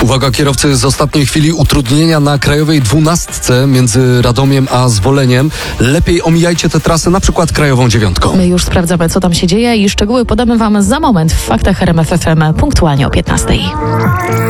Uwaga, kierowcy z ostatniej chwili, utrudnienia na krajowej 12 między Radomiem a Zwoleniem. Lepiej omijajcie tę trasę, na przykład krajową 9. My już sprawdzamy, co tam się dzieje i szczegóły podamy Wam za moment w Faktach RMF FM punktualnie o 15.